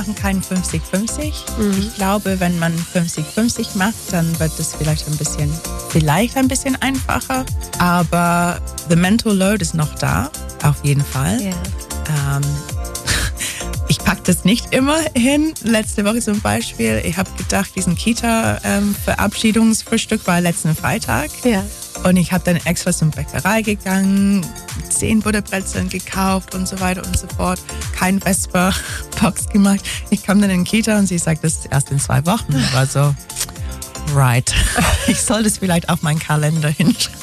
machen kein 50-50. Ich glaube, wenn man 50-50 macht, dann wird es vielleicht ein bisschen einfacher. Aber the mental load ist noch da, auf jeden Fall. Ja. Ich packe das nicht immer hin. Letzte Woche zum Beispiel, ich habe gedacht, diesen Kita-Verabschiedungsfrühstück war letzten Freitag. Ja. Und ich habe dann extra zur Bäckerei gegangen, 10 Butterbrezeln gekauft und so weiter und so fort. Kein Vesper-Box gemacht. Ich kam dann in die Kita und sie sagt, das ist erst in 2 Wochen. Ich war so, right. Ich soll das vielleicht auf meinen Kalender hinschreiben.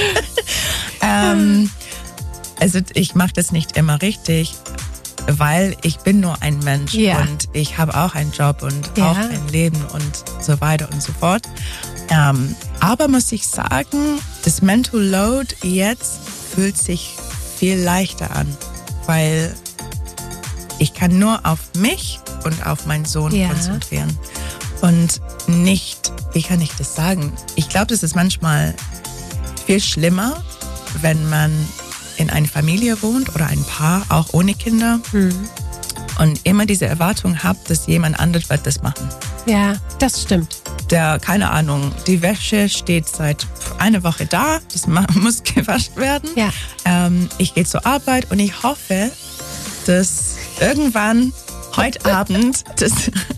Also ich mache das nicht immer richtig, weil ich bin nur ein Mensch und ich habe auch einen Job und auch ein Leben und so weiter und so fort. Aber muss ich sagen, das Mental Load jetzt fühlt sich viel leichter an, weil ich kann nur auf mich und auf meinen Sohn konzentrieren und nicht, wie kann ich das sagen? Ich glaube, das ist manchmal viel schlimmer, wenn man in einer Familie wohnt oder ein Paar, auch ohne Kinder und immer diese Erwartung hat, dass jemand anderes wird das machen. Ja, das stimmt. Keine Ahnung, die Wäsche steht seit einer Woche da, das muss gewaschen werden. Ja. Ich gehe zur Arbeit und ich hoffe, dass irgendwann heute Abend das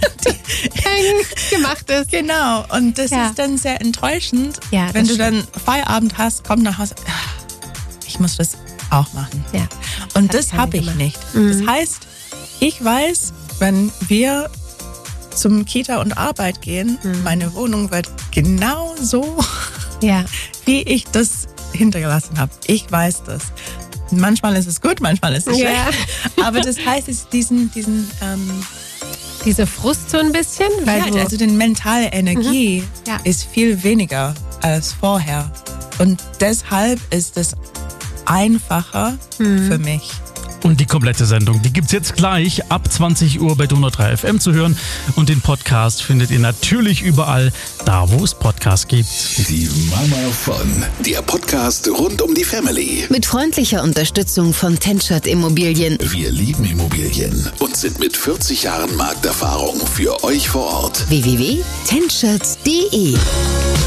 gemacht ist. Genau, und das ist dann sehr enttäuschend, wenn du dann Feierabend hast, komm nach Hause, ich muss das auch machen. Ja. Und das habe ich nicht. Das heißt, ich weiß, wenn wir zum Kita und Arbeit gehen, meine Wohnung wird genau so, wie ich das hintergelassen habe. Ich weiß das. Manchmal ist es gut, manchmal ist es schlecht. Aber das heißt, es diese Frust so ein bisschen? Weil also die mentale Energie ist viel weniger als vorher. Und deshalb ist es einfacher für mich. Und die komplette Sendung, die gibt's jetzt gleich ab 20 Uhr bei Donau 3 FM zu hören. Und den Podcast findet ihr natürlich überall, da wo es Podcasts gibt. Die Mama von, der Podcast rund um die Family. Mit freundlicher Unterstützung von Tenschert Immobilien. Wir lieben Immobilien und sind mit 40 Jahren Markterfahrung für euch vor Ort. www.tenschert.de